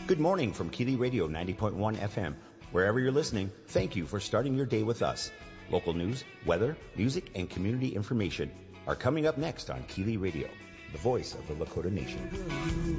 Good morning from Keeley Radio 90.1 FM. Wherever you're listening, thank you for starting your day with us. Local news, weather, music, and community information are coming up next on Keeley Radio, the voice of the Lakota Nation.